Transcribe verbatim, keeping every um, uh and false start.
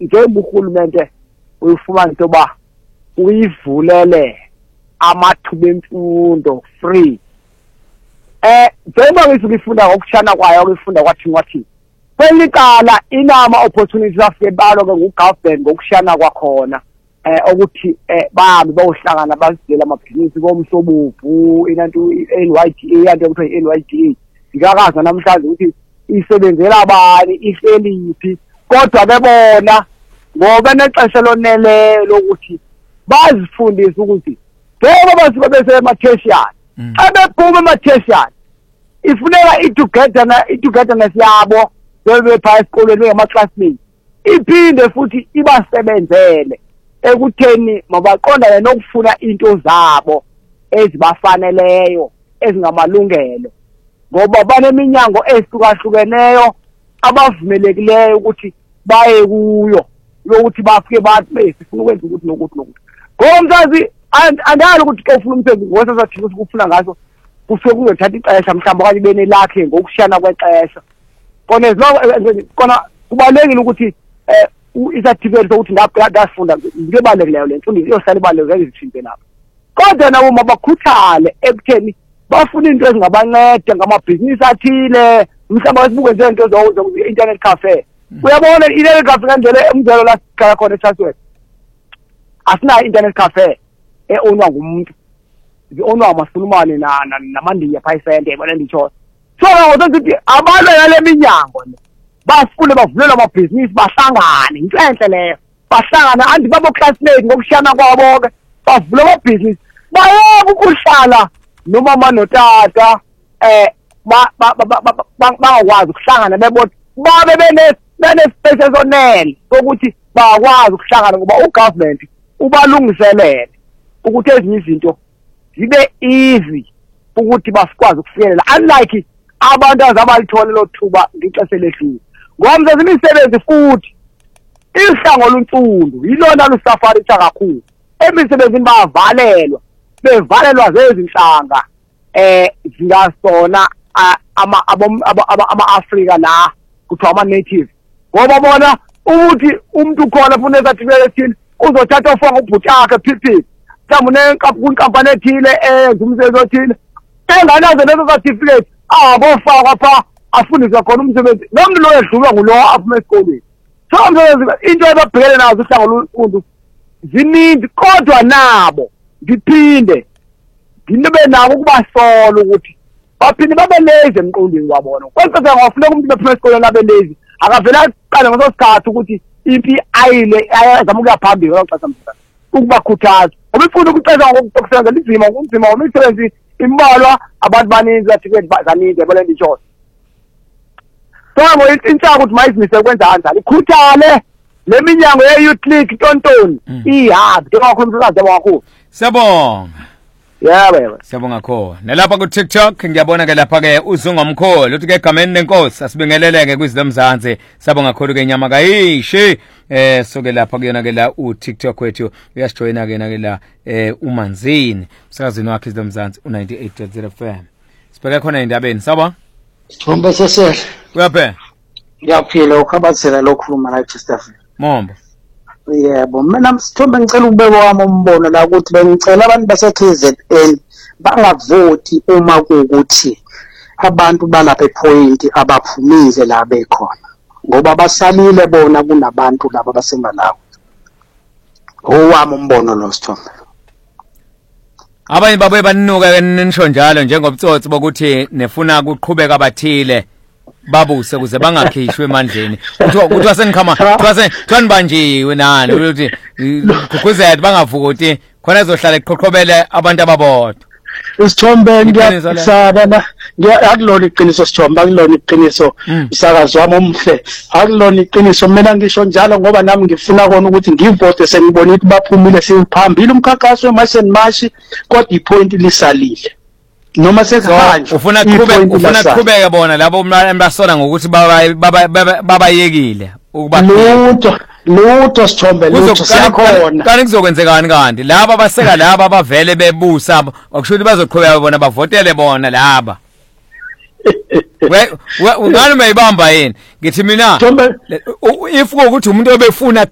njengohulumente uyifumana into ba uyivulele amathuba emfundo free. Eh njengoba ngisuke ifunda ngokushana kwayo ukufunda kwathi wathi kwelicala inama opportunities afike balo ke ngugovernment ngokushana kwakhona eh ukuthi eh bahambe bayohlangana bazidela amabhizinisi komsobuvu inantu N Y D A yanto ukuthi N Y D A ikakaza namhlanje ukuthi isebenzela abani ihleliphi kodwa bebona ngoba nexesha lonele lokuthi bazifundise ukuthi ngoba basuka bese ematheshiyani abephuma ematheshiyani ifuneka itogether na itogether nesiyabo bebe phaya esikoleni ngama classmates iphinde futhi ibasebenzele ekutheni mabaqondane nokufuna into zabo ezibafaneleyo ezingamalungelo ngoba baneminyango ezihlukahlukeneyo abavumelekileyo ukuthi baye kuyo yokuthi bafike bathi besifuna ukwenza ukuthi nokuthi nokuthi ngomzazi andalo ukuthi ke ufuna umsebenzi ngoba sathi ukufuna ngaso kusuke kuzothatha ixesha mhlawumbe okanye bene lakhe ngokushana kwexesha kona izilo kona kubalekile ukuthi eh isathibelo sokuthi ngafunda ngebalekeleyo le mfundo iyohlala ibalekile ezithinte lapha kodwa nabo mabakhuthale ekutheni bafuna into ezingabanceda ngamabhizinisi athile mhlawumbe asibuke nje into zo internet cafe uyabona internet cafe kandele umzelo la sikhala khona eThasweni asina internet cafe eonwa ngumuntu onwa amasulumane na namandiya phayisente yabona nditsho so ngokuthi abantu yale minyango bafune bavulela amabhizinisi bahlangane into enhle leyo bahlangana andi babo classmates ngokushana kwabo ke bavula amabhizinisi bayeke ukuhlala noma manotata eh bangakwazi ukuhlangana bebona babe bene bene space zonele ukuthi bakwazi ukuhlangana ngoba ugovernment ubalungiselele ukuthi ezinye izinto zibe easy ukuthi basikwazi ukufikelela unlike abantu azabalithola lo thuba ngixesha lehlule ngomze imisebenzi futhi ihlango luntundu yilona lusafaritha kakhulu emisebenzini bavalelwa bevalelwa zezinhlanga eh zingasona ama ama Africa la kuthiwa ama native ngoba bona ukuthi umuntu khona funa certificate ethile uzothatha ufaka ubhuti yakhe phiphi mhlawumbe nenkampani ethile enza umsebenzi othile enganazo lezo certificate abofaka pha afundiswa khona umsebenzi nomuntu lo edlulwa ngulo aphuma esikoleni so umsebenzi into ebabhekele nazo uhlango lomfundo ziningi kodwa nabo ngiphinde nginibe nabo ukubasola ukuthi baphinde babe lazy emqondweni wabona kwenza ngafuna umuntu bephuma esikoleni abe lazy akavela aqala ngaso sikhathi ukuthi impi ayile ayazama ukuya phambili ngokuxasa mfana ukubakhuthaza ngoba ifuna ukucela ngokusebenza lizima ngokunzima ngoba imisebenzi imbalwa abantu baninzi certificate bazaningi yabona nditsho so insaka ukuthi mayizimise ukwenza kanjani ikhuthale leminyango ye-youth click tontoni ihambe njengakhona umsebenzi wakho siyabonga yebo yebo siyabonga khona nalapha ku TikTok ngiyabona ke lapha ke uzungomkholo uthi ke egameni lenkosi asibingeleleke kwizilomzansi siyabonga khona ke nyama kayishi eh soke lapha kuyona ke la u TikTok wethu uyasijoyina ke na ke la eh umanzini umsakazini wakhe izilomzansi u ninety-eight point zero F M sibheke khona indabeni saba Thombe sesele kuyaphe ngiyaphila ukhabathela lokhuluma la eChesterfield mombo yebo mina msithombe ngicela ukubeka wami umbono la ukuthi bengicela abantu base K Z N bangavoti uma kuukuthi abantu balapha ePoint abaphumile la bekhona ngoba basalile bona kunabantu laba basemalawi owami umbono lo Sithombe abanye babuye baninuka nisho njalo njengobutsotsi bokuthi nefuna ukuqhubeka abathile babuse kuze bangakhishwe emandleni kuthiwa kuthiwa senikhama kuthiwa seni banjiwe nani ukuthi kuguzela bangavukoti khona ezohlala iqhoqhobele abantu ababodwa Isithombe ngiyasaba na ngiyakulona iqiniso Sithombe akulona iqiniso isakazi wami omhle akulona iqiniso mina ngisho njalo ngoba nami ngifuna kona ukuthi ngivote senibona ukuthi baphumile siphambili umkhakhaso weMarch March kodwa iPoint lisalile noma sekuhanje ufuna qhubeka ufuna qhubeka bona labo basola ngokuthi babayekile ukuba lutho lutho Sithombe lutho siyakhona kanti kuzokwenzekani kanti laba baseka laba bavele bebusa akusho ukuthi bazoqhubeka bona bavotele bona laba we ungani mayibamba yini ngithi mina if ukuthi umuntu obefuna